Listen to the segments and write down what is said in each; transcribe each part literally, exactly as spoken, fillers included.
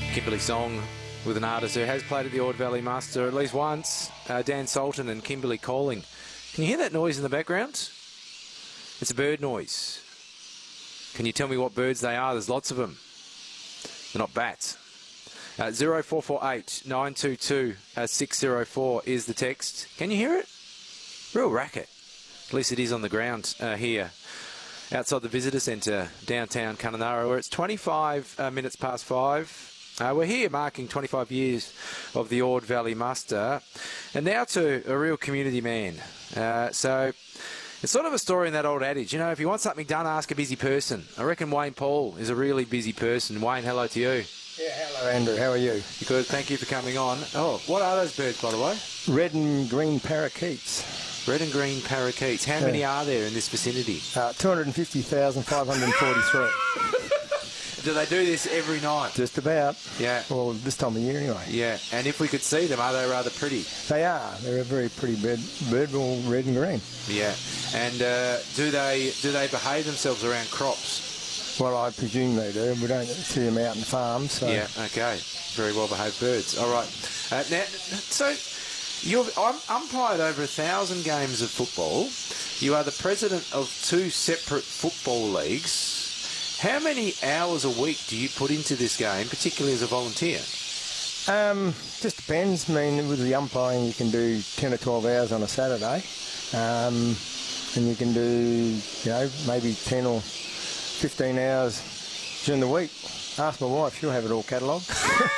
Kimberley song with an artist who has played at the Ord Valley Muster at least once, uh, Dan Sultan and Kimberley Calling. Can you hear that noise in the background? It's a bird noise. Can you tell me what birds they are? There's lots of them. They're not bats. Uh, zero four four eight nine two two six zero four is the text. Can you hear it? Real racket. At least it is on the ground uh, here outside the visitor centre, downtown Kununurra, where it's twenty-five uh, minutes past five. Uh, we're here marking twenty-five years of the Ord Valley Muster, and now to a real community man. Uh, so it's sort of a story in that old adage, you know, if you want something done, ask a busy person. I reckon Wayne Paul is a really busy person. Wayne, hello to you. Yeah, hello Andrew, how are you? Good, thank you for coming on. Oh, what are those birds, by the way? Red and green parakeets. Red and green parakeets. How yeah. many are there in this vicinity? Uh, two hundred fifty thousand five hundred forty-three. Do they do this every night? Just about. Yeah. Well, this time of year anyway. Yeah, and if we could see them, are they rather pretty? They are. They're a very pretty bird, bird all red and green. Yeah, and uh, do they do they behave themselves around crops? Well, I presume they do. We don't see them out in farms. So. Yeah, okay. Very well-behaved birds. All right. Uh, now, so you've um, umpired over a thousand games of football. You are the president of two separate football leagues. How many hours a week do you put into this game, particularly as a volunteer? Um, just depends. I mean, with the umpiring, you can do ten or twelve hours on a Saturday. Um, and you can do, you know, maybe ten or fifteen hours during the week. Ask my wife, she'll have it all catalogued.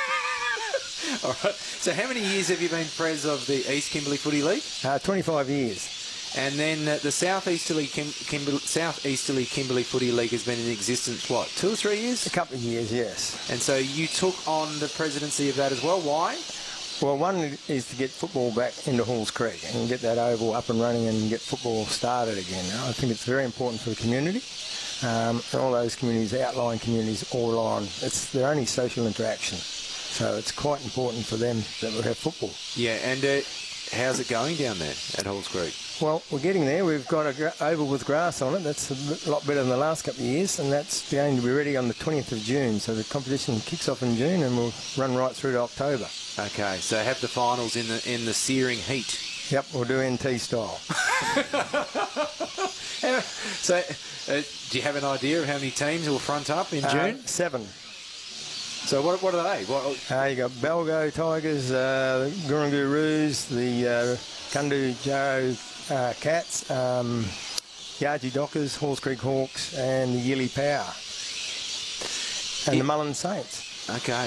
All right. So how many years have you been pres of the East Kimberley Footy League? Uh, twenty-five years. And then uh, the South Easterly Kim Kimberley, South Easterly Kimberley Footy League has been in existence, what, two or three years? A couple of years, yes. And so you took on the presidency of that as well. Why? Well, one is to get football back into Halls Creek and get that oval up and running and get football started again. I think it's very important for the community. Um, and all those communities, outlying communities, all rely on, it's their only social interaction. So it's quite important for them that we have football. Yeah, and uh, how's it going down there at Halls Creek? Well, we're getting there. We've got a gra- oval with grass on it. That's a lot better than the last couple of years, and that's going to be ready on the twentieth of June. So the competition kicks off in June and will run right through to October. Okay, so have the finals in the in the searing heat. Yep, we'll do N T style. So, uh, do you have an idea of how many teams will front up in June? Uh, seven. So what, what are they? What... Uh, you got Balgo Tigers, uh, the Gurunguroos, the uh, Kundu Joe uh, Cats, um, Yarji Dockers, Halls Creek Hawks, and the Yili Power, and it... the Mullen Saints. Okay.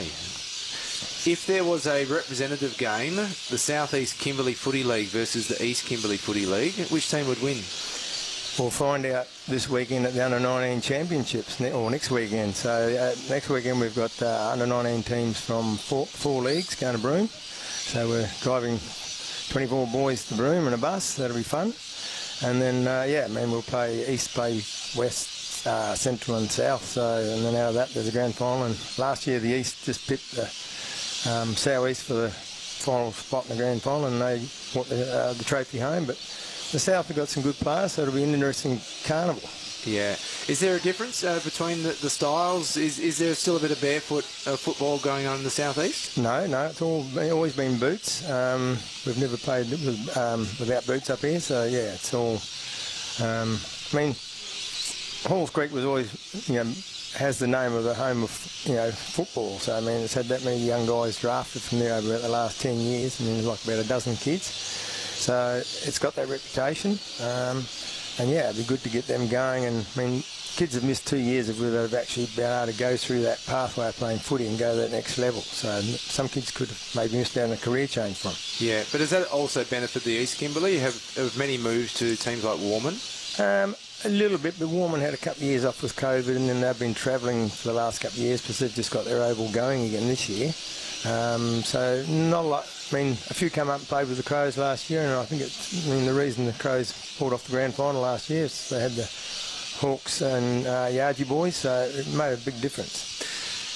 If there was a representative game, the South East Kimberley Footy League versus the East Kimberley Footy League, which team would win? We'll find out this weekend at the under nineteen championships, or next weekend. So uh, next weekend we've got uh, under nineteen teams from four, four leagues going to Broome. So we're driving twenty-four boys to Broome in a bus. That'll be fun. And then, uh, yeah, I mean, we'll play East, play West, uh, Central and South. So, and then out of that there's a grand final. And last year the East just pipped the um, South East for the final spot in the grand final, and they brought the, uh, the trophy home. But the South have got some good players, so it'll be an interesting carnival. Yeah. Is there a difference uh, between the, the styles? Is is there still a bit of barefoot uh, football going on in the South East? No, no. It's all always been boots. Um, we've never played with, um, without boots up here, so yeah, it's all. Um, I mean, Halls Creek was always, you know, has the name of the home of, you know, football. So I mean, it's had that many young guys drafted from there over the last ten years. I mean, there's like about a dozen kids. So it's got that reputation, um, and yeah, it'd be good to get them going. And I mean, kids have missed two years if they've actually been able to go through that pathway of playing footy and go to that next level. So some kids could have maybe missed out on a career change from. Yeah, but does that also benefit the East Kimberley? Have, have many moved to teams like Warman? Um, a little bit, but Warman had a couple of years off with COVID, and then they've been travelling for the last couple of years because they've just got their oval going again this year. Um, so not a lot. I mean, a few came up and played with the Crows last year, and I think it's, I mean, the reason the Crows pulled off the grand final last year is they had the Hawks and uh, Yarji boys, so it made a big difference.